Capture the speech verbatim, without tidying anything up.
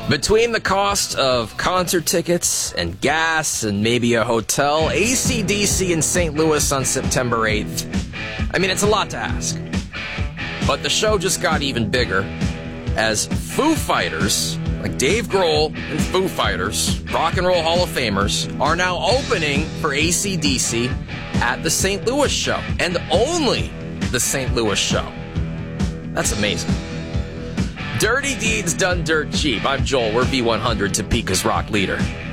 Between the cost of concert tickets and gas and maybe a hotel, A C D C in Saint Louis on September eighth. I mean, it's a lot to ask. But the show just got even bigger as Foo Fighters, like Dave Grohl and Foo Fighters, Rock and Roll Hall of Famers, are now opening for A C D C at the Saint Louis show. And only the Saint Louis show. That's amazing. Dirty Deeds Done Dirt Cheap. I'm Joel. We're V one hundred, Topeka's rock leader.